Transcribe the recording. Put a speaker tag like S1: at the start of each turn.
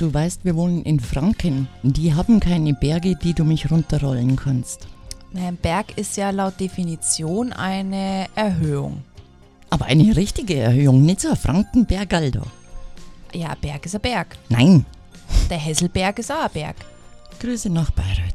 S1: du weißt, wir wohnen in Franken. Die haben keine Berge, die du mich runterrollen kannst.
S2: Ein Berg ist ja laut Definition eine Erhöhung.
S1: Aber eine richtige Erhöhung, nicht so ein Frankenberg, Alter.
S2: Ja, ein Berg ist ein Berg.
S1: Nein.
S2: Der Hesselberg ist auch ein Berg.
S1: Grüße nach Bayreuth.